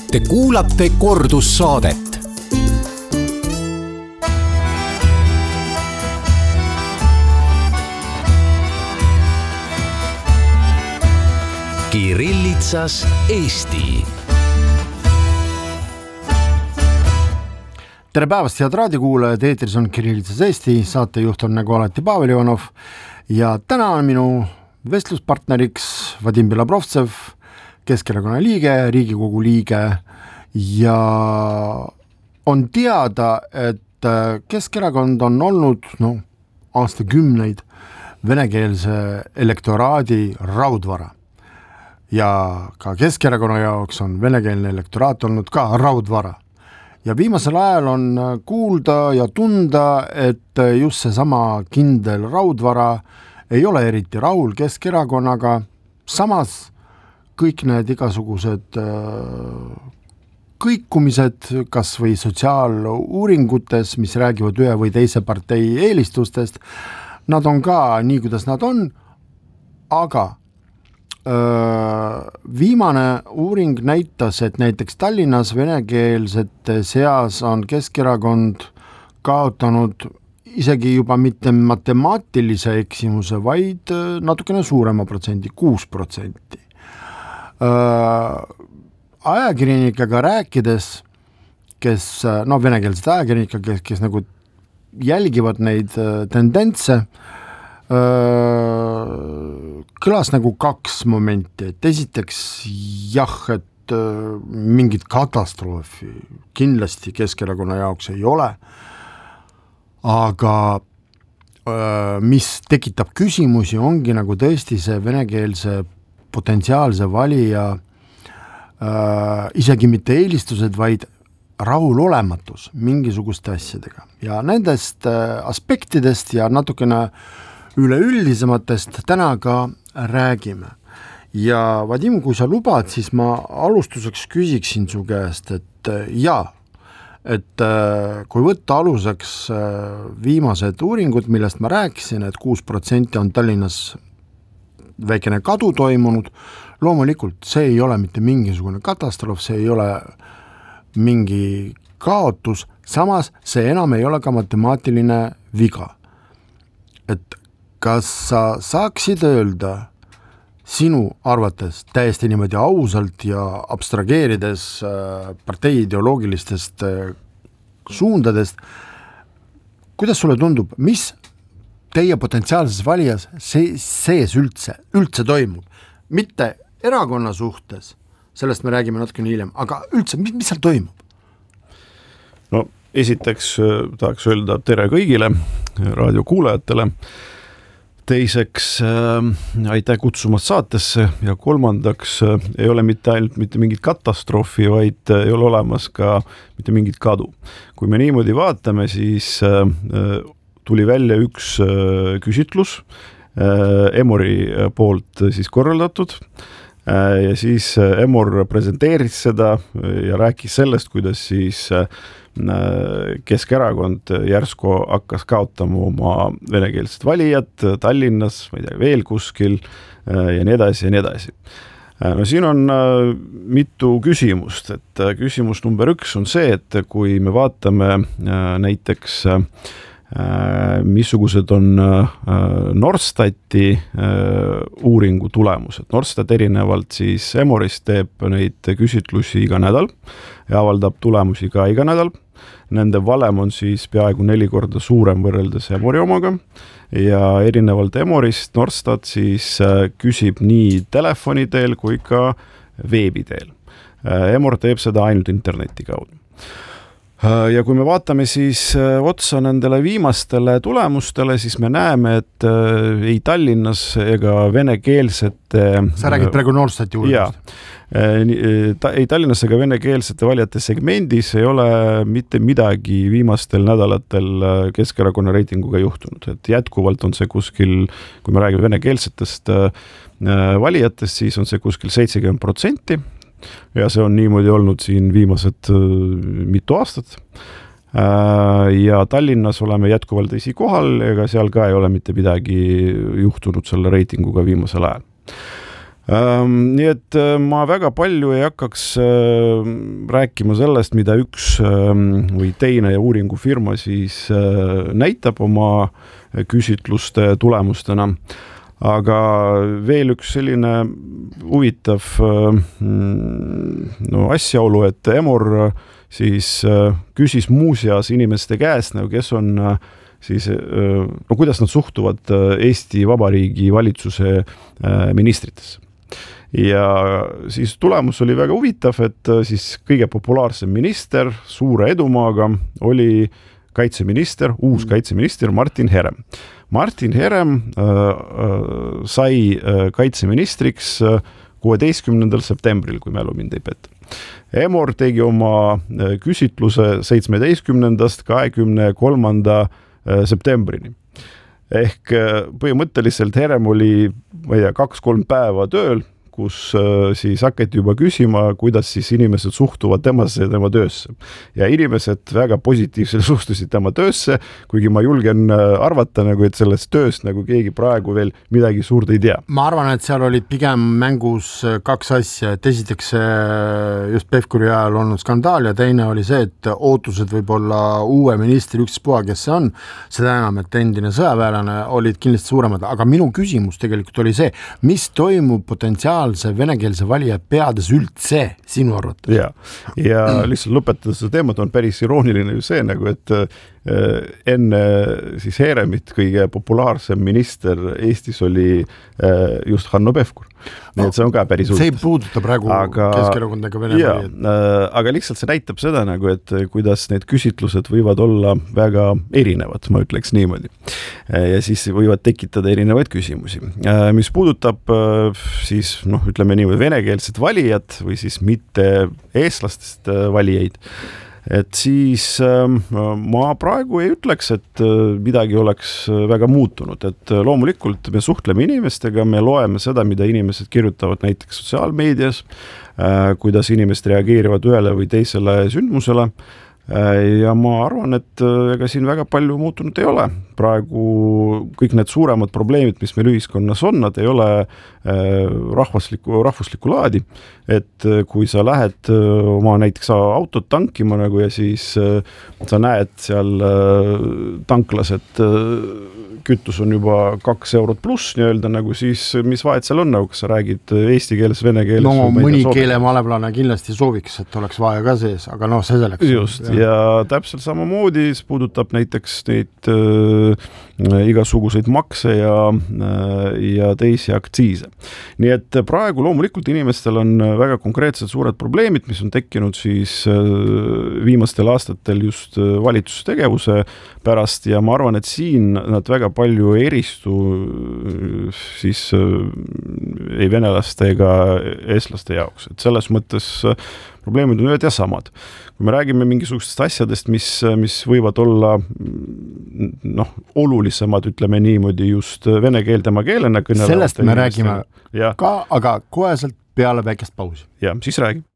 Te kuulate kordussaadet. Kirillitsas Eesti. Tere päevast, head raadiokuulajad, eetris on Kirillitsas Eesti, saatejuht on nagu alati Pavel Ivanov ja täna on minu vestluspartneriks Vadim Belobrovtsev, Keskerakonna liige, Riigikogu liige ja on teada, et Keskerakond on olnud aastakümneid venekeelse elektoraadi raudvara. Ja ka Keskerakonna jaoks on venekeelne elektoraat olnud ka raudvara. Ja viimasel ajal on kuulda ja tunda, et just seesama kindel raudvara ei ole eriti rahul Keskerakonnaga. Samas kõik need igasugused kõikumised, kas või sotsiaaluuringutes, mis räägivad ühe või teise partei eelistustest, nad on ka nii, kuidas nad on, aga viimane uuring näitas, et näiteks Tallinnas venekeelsete seas on Keskerakond kaotanud isegi juba mitte matemaatilise eksimuse, vaid natukene suurema protsendi, 6%. Ajakirjanikega rääkides, kes, venekeelsed ajakirjanikega, kes nagu jälgivad neid tendentse, kõlas nagu kaks momenti, et esiteks jah, et mingit katastroofi kindlasti Keskerakonna jaoks ei ole, aga mis tekitab küsimusi, ongi nagu tõesti see venekeelse potentsiaalse valija isegi mitte eelistused, vaid rahulolematus mingisuguste asjadega ja nendest aspektidest ja natukene üleüldisematest täna ka räägime. Ja Vadim, kui sa lubad, siis ma alustuseks küsiksin su käest, et kui võtta aluseks viimased uuringud, millest ma rääkisin, et 6% on Tallinnas väikene kadu toimunud, loomulikult see ei ole mitte mingisugune katastroof, see ei ole mingi kaotus, samas see enam ei ole ka matemaatiline viga. Et kas sa saaksid öelda sinu arvates täiesti niimoodi ausalt ja abstrageerides partei ideoloogilistest suundadest, kuidas sulle tundub, mis teie potentsiaalses valijas sees üldse toimub? Mitte erakonna suhtes, sellest me räägime natukene hiljem, aga üldse, mis seal toimub? No esiteks tahaks öelda tere kõigile raadiokuulajatele. Teiseks aitäh kutsumast saatesse ja kolmandaks ei ole mitte ainult mitte mingit katastroofi, vaid ei ole olemas ka mitte mingit kadu. Kui me niimoodi vaatame, siis tuli välja üks küsitlus Emori poolt siis korraldatud ja siis Emor presenteeris seda ja rääkis sellest, kuidas siis Keskerakond järsku hakkas kaotama oma venekeelset valijat Tallinnas, ma ei tea, veel kuskil ja nii edasi ja nii edasi. No siin on mitu küsimust, et küsimus number 1 on see, et kui me vaatame näiteks missugused on Norstati uuringu tulemused. Norstat erinevalt siis Emorist teeb neid küsitlusi iga nädal ja avaldab tulemusi ka iga nädal. Nende valem on siis peaaegu 4 korda suurem võrreldes Emori omaga ja erinevalt Emorist Norstat siis küsib nii telefoni teel kui ka veebi teel. Emor teeb seda ainult interneti kaudu. Ja kui me vaatame siis otsa nendele viimastele tulemustele, siis me näeme, et ei Tallinnas ega venekeelsete... Sa räägid praegu Norstati uuringust. Ei Tallinnas ega venekeelsete valijate segmendis ei ole mitte midagi viimastel nädalatel Keskerakonna reitinguga juhtunud. Et jätkuvalt on see kuskil, kui me räägime venekeelsetest valijatest, siis on see kuskil 70%. Ja see on niimoodi olnud siin viimased mitu aastat. Ja Tallinnas oleme jätkuvalt esikohal, ega seal ka ei ole mitte midagi juhtunud selle reitinguga viimasel ajal. Nii et ma väga palju ei hakkaks rääkima sellest, mida üks või teine uuringufirma siis näitab oma küsitluste tulemustena. Aga veel üks selline huvitav asjaolu, et Emor siis küsis muuseas inimeste käest, kes on siis, kuidas nad suhtuvad Eesti Vabariigi valitsuse ministritesse. Ja siis tulemus oli väga huvitav, et siis kõige populaarsem minister suure edumaaga oli kaitseminister, uus kaitseminister Martin Herem. Martin Herem sai kaitseministriks 16. septembril, kui mälu mind ei peta. Emor tegi oma küsitluse 17. 23. septembrini. Ehk põhimõtteliselt Herem oli, ma ei tea, 2-3 päeva tööl, kus siis hakati juba küsima, kuidas siis inimesed suhtuvad temasse ja tema töösse. Ja inimesed väga positiivselt suhtusid tema töösse, kuigi ma julgen arvata, et sellest tööst keegi praegu veel midagi suurt ei tea. Ma arvan, et seal olid pigem mängus 2 asja, et esiteks just Pevkuri ajal olnud skandaal ja teine oli see, et ootused võib-olla uue ministri ükspuha, kes see on, seda enam, et endine sõjaväelane olid kindlasti suuremad, aga minu küsimus tegelikult oli see, mis toimub potentsiaalse venekeelse valija peades üldse sinu arvates? Ja lihtsalt lõpetades seda teemat on päris irooniline ju see, et enne siis Heremit kõige populaarsem minister Eestis oli just Hanno Pevkur. Nii et see on ka päris see ei puuduta praegu Keskerakond ega Vene valijad. Aga lihtsalt see näitab seda, et kuidas need küsitlused võivad olla väga erinevad, ma ütleks niimoodi. Ja siis võivad tekitada erinevaid küsimusi. Mis puudutab siis, ütleme niimoodi venekeelset valijat või siis mitte eestlastest valijaid, et siis ma praegu ei ütleks, et midagi oleks väga muutunud, et loomulikult me suhtleme inimestega, me loeme seda, mida inimesed kirjutavad näiteks sotsiaalmeedias, kuidas inimesed reageerivad ühele või teisele sündmusele. Ja ma arvan, et ega siin väga palju muutunud ei ole. Praegu kõik need suuremad probleemid, mis meil ühiskonnas on, nad ei ole rahvuslikku laadi. Et kui sa lähed oma näiteks autot tankima ja siis sa näed seal tanklas, et kütus on juba 2 eurot pluss nii-öelda, siis mis vahet seal on, kas sa räägid eesti keeles, vene keeles? No mõni keele maleplane kindlasti sooviks, et oleks vaja ka sees, aga see selleks. Just, ja täpselt samamoodi puudutab näiteks neid igasuguseid makse ja teisi aktsiise. Nii et praegu loomulikult inimestel on väga konkreetsed suured probleemid, mis on tekkinud siis viimastel aastatel just valitsustegevuse pärast ja ma arvan, et siin nad väga palju ei eristu siis ei venelaste ega eestlaste jaoks, et selles mõttes probleemid on ühed ja samad. Kui me räägime mingisugustest asjadest, mis võivad olla olulisemad, ütleme niimoodi just vene keel tema keelena. Sellest me räägime ka, aga koheselt peale väikest pausi. Ja, siis räägime.